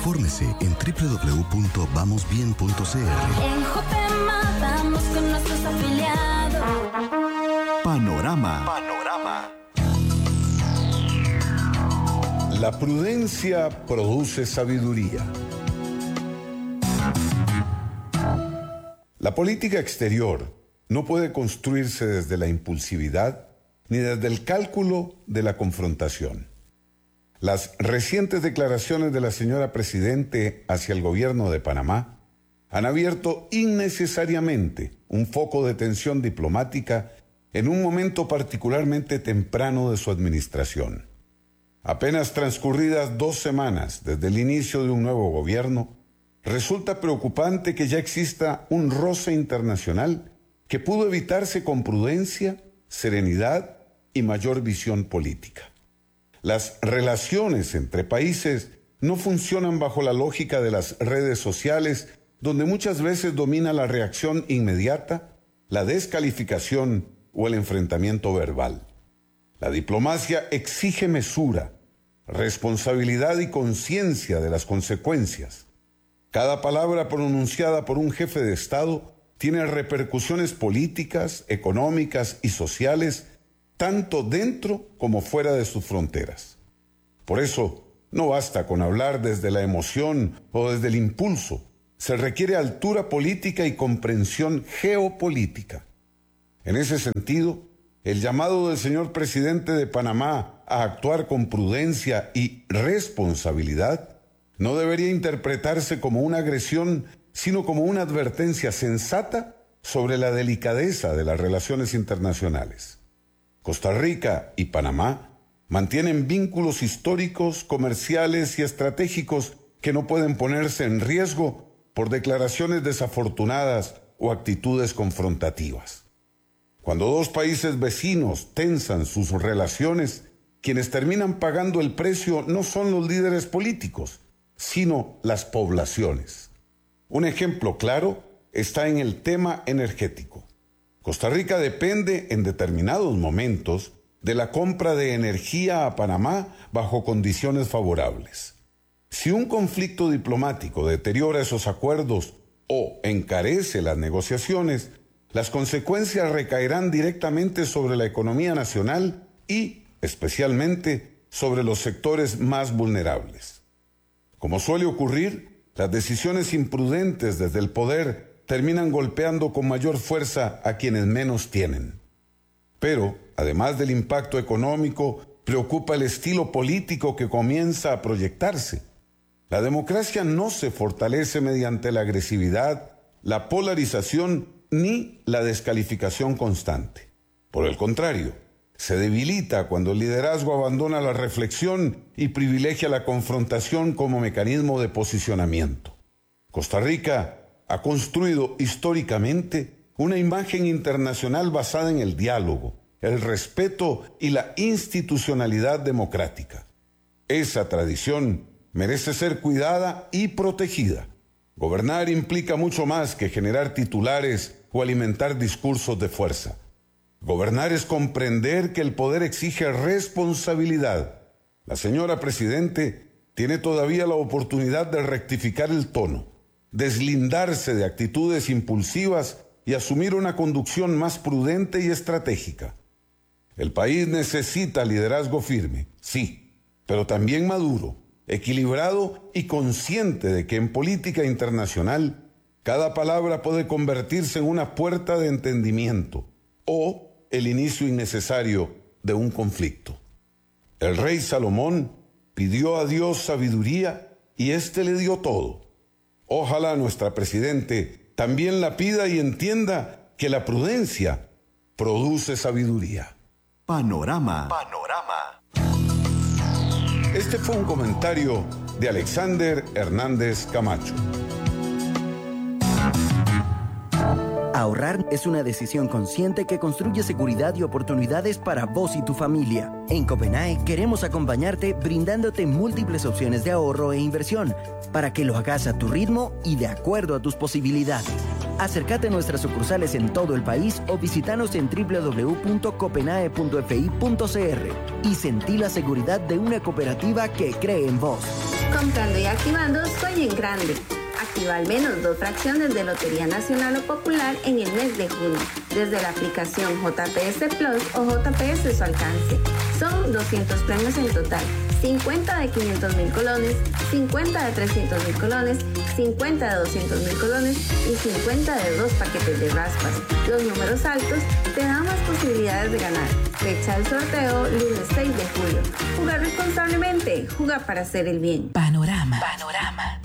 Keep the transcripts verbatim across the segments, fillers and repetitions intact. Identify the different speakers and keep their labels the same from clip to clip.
Speaker 1: Infórmese en doble u doble u doble u punto vamos bien punto c r.
Speaker 2: En Jopema vamos con nuestros afiliados.
Speaker 1: Panorama. Panorama.
Speaker 3: La prudencia produce sabiduría. La política exterior no puede construirse desde la impulsividad ni desde el cálculo de la confrontación. Las recientes declaraciones de la señora Presidente hacia el gobierno de Panamá han abierto innecesariamente un foco de tensión diplomática en un momento particularmente temprano de su administración. Apenas transcurridas dos semanas desde el inicio de un nuevo gobierno, resulta preocupante que ya exista un roce internacional que pudo evitarse con prudencia, serenidad y mayor visión política. Las relaciones entre países no funcionan bajo la lógica de las redes sociales, donde muchas veces domina la reacción inmediata, la descalificación o el enfrentamiento verbal. La diplomacia exige mesura, responsabilidad y conciencia de las consecuencias. Cada palabra pronunciada por un jefe de Estado tiene repercusiones políticas, económicas y sociales, tanto dentro como fuera de sus fronteras. Por eso, no basta con hablar desde la emoción o desde el impulso. Se requiere altura política y comprensión geopolítica. En ese sentido, el llamado del señor presidente de Panamá a actuar con prudencia y responsabilidad no debería interpretarse como una agresión, sino como una advertencia sensata sobre la delicadeza de las relaciones internacionales. Costa Rica y Panamá mantienen vínculos históricos, comerciales y estratégicos que no pueden ponerse en riesgo por declaraciones desafortunadas o actitudes confrontativas. Cuando dos países vecinos tensan sus relaciones, quienes terminan pagando el precio no son los líderes políticos, sino las poblaciones. Un ejemplo claro está en el tema energético. Costa Rica depende en determinados momentos de la compra de energía a Panamá bajo condiciones favorables. Si un conflicto diplomático deteriora esos acuerdos o encarece las negociaciones, las consecuencias recaerán directamente sobre la economía nacional y, especialmente, sobre los sectores más vulnerables. Como suele ocurrir, las decisiones imprudentes desde el poder terminan golpeando con mayor fuerza a quienes menos tienen. Pero, además del impacto económico, preocupa el estilo político que comienza a proyectarse. La democracia no se fortalece mediante la agresividad, la polarización ni la descalificación constante. Por el contrario, se debilita cuando el liderazgo abandona la reflexión y privilegia la confrontación como mecanismo de posicionamiento. Costa Rica ha construido históricamente una imagen internacional basada en el diálogo, el respeto y la institucionalidad democrática. Esa tradición merece ser cuidada y protegida. Gobernar implica mucho más que generar titulares o alimentar discursos de fuerza. Gobernar es comprender que el poder exige responsabilidad. La señora Presidente tiene todavía la oportunidad de rectificar el tono, deslindarse de actitudes impulsivas y asumir una conducción más prudente y estratégica. El país necesita liderazgo firme, sí, pero también maduro, equilibrado y consciente de que en política internacional cada palabra puede convertirse en una puerta de entendimiento o el inicio innecesario de un conflicto. El rey Salomón pidió a Dios sabiduría y éste le dio todo. Ojalá nuestra Presidente también la pida y entienda que la prudencia produce sabiduría.
Speaker 1: Panorama. Panorama.
Speaker 3: Este fue un comentario de Alexander Hernández Camacho.
Speaker 4: Ahorrar es una decisión consciente que construye seguridad y oportunidades para vos y tu familia. En Copenae queremos acompañarte brindándote múltiples opciones de ahorro e inversión para que lo hagas a tu ritmo y de acuerdo a tus posibilidades. Acércate a nuestras sucursales en todo el país o visítanos en doble u doble u doble u punto copenae punto f i punto c r y sentí la seguridad de una cooperativa que cree en vos.
Speaker 5: Comprando y activando, soy en grande. Activa al menos dos fracciones de Lotería Nacional o Popular en el mes de junio, desde la aplicación J P S Plus o J P S su alcance. Son doscientos premios en total, cincuenta de quinientos mil colones, cincuenta de trescientos mil colones, cincuenta de doscientos mil colones y cincuenta de dos paquetes de raspas. Los números altos te dan más posibilidades de ganar. Fecha del sorteo, lunes seis de julio. Jugar responsablemente, jugar para hacer el bien.
Speaker 6: Panorama. Panorama.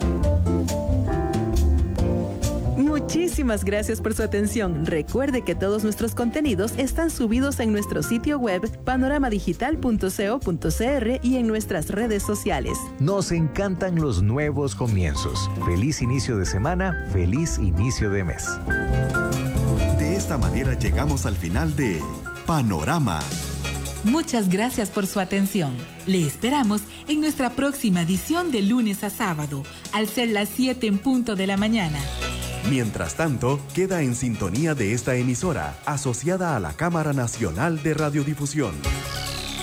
Speaker 6: Muchísimas gracias por su atención. Recuerde que todos nuestros contenidos están subidos en nuestro sitio web panorama digital punto co punto c r y en nuestras redes sociales.
Speaker 7: Nos encantan los nuevos comienzos. Feliz inicio de semana, feliz inicio de mes.
Speaker 1: De esta manera llegamos al final de Panorama.
Speaker 6: Muchas gracias por su atención. Le esperamos en nuestra próxima edición de lunes a sábado, al ser las siete en punto de la mañana.
Speaker 1: Mientras tanto, queda en sintonía de esta emisora, asociada a la Cámara Nacional de Radiodifusión.